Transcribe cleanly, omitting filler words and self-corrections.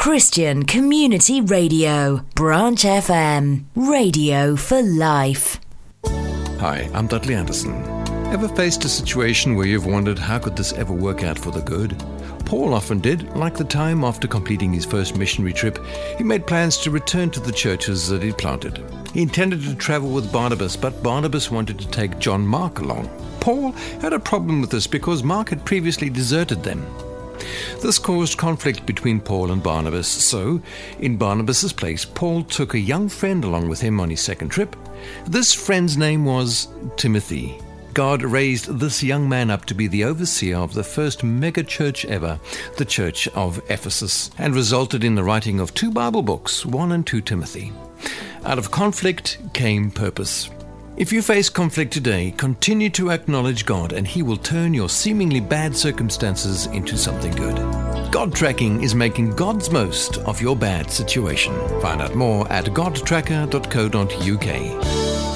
Christian Community Radio, Branch FM, radio for life. Hi, I'm Dudley Anderson. Ever faced a situation where you've wondered how could this ever work out for the good? Paul often did. Like the time after completing his first missionary trip, he made plans to return to the churches that he'd planted. He intended to travel with Barnabas, but Barnabas wanted to take John Mark along. Paul had a problem with this because Mark had previously deserted them. This caused conflict between Paul and Barnabas, so in Barnabas's place, Paul took a young friend along with him on his second trip. This friend's name was Timothy. God raised this young man up to be the overseer of the first mega church ever, the Church of Ephesus, and resulted in the writing of 2 Bible books, 1 and 2 Timothy. Out of conflict came purpose. If you face conflict today, continue to acknowledge God and He will turn your seemingly bad circumstances into something good. God Tracking is making God's most of your bad situation. Find out more at godtracker.co.uk.